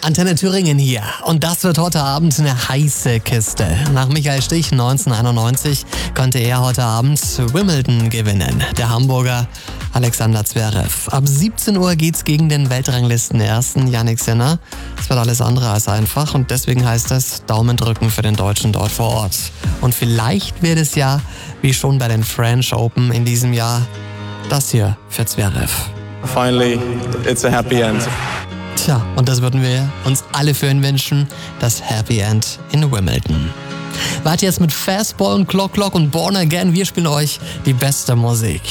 Antenne Thüringen hier. Und das wird heute Abend eine heiße Kiste. Nach Michael Stich 1991 konnte er heute Abend Wimbledon gewinnen. Der Hamburger Alexander Zverev. Ab 17 Uhr geht's gegen den Weltranglisten-Ersten Jannik Sinner. Es wird alles andere als einfach und deswegen heißt es Daumen drücken für den Deutschen dort vor Ort. Und vielleicht wird es ja, wie schon bei den French Open in diesem Jahr, das hier für Zverev. Finally, it's a happy end. Tja, und das würden wir uns alle für ihn wünschen, das Happy End in Wimbledon. Wart jetzt mit Fastball und Clock und Born Again. Wir spielen euch die beste Musik.